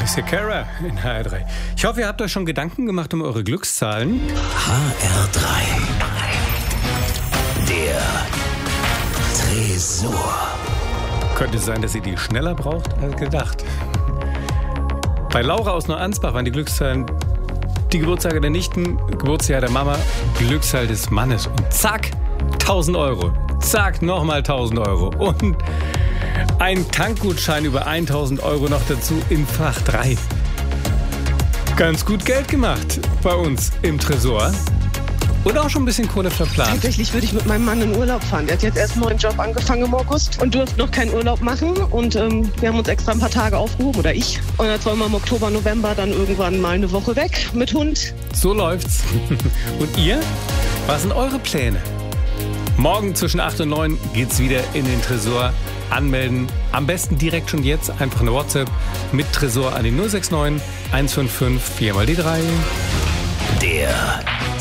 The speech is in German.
Alicia Cara in HR3. Ich hoffe, ihr habt euch schon Gedanken gemacht um eure Glückszahlen. HR3. Der Tresor. Könnte sein, dass ihr die schneller braucht als gedacht. Bei Laura aus Neuansbach waren die Glückszahlen die Geburtstage der Nichten, Geburtsjahr der Mama, Glückszahl des Mannes. Und zack, 1.000 Euro. Zack, nochmal 1.000 Euro. Und ein Tankgutschein über 1.000 Euro noch dazu in Fach 3. Ganz gut Geld gemacht bei uns im Tresor. Und auch schon ein bisschen Kohle verplant. Tatsächlich würde ich mit meinem Mann in Urlaub fahren. Der hat jetzt erst einen neuen Job angefangen im August und durfte noch keinen Urlaub machen. Und wir haben uns extra ein paar Tage aufgehoben, oder ich. Und jetzt wollen wir im Oktober, November dann irgendwann mal eine Woche weg mit Hund. So läuft's. Und ihr? Was sind eure Pläne? Morgen zwischen 8 und 9 geht's wieder in den Tresor. Anmelden. Am besten direkt schon jetzt einfach eine WhatsApp mit Tresor an die 069 155 4 mal die 3. Der